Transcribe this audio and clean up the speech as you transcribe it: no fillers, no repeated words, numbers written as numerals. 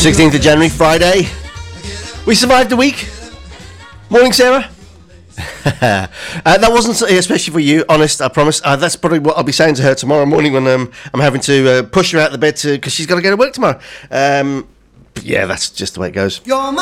16th of January, Friday. We survived the week. Morning, Sarah. That wasn't especially for you, honest, I promise. That's probably what I'll be saying to her tomorrow morning when I'm having to push her out of the bed because she's got to go to work tomorrow. Yeah, that's just the way it goes.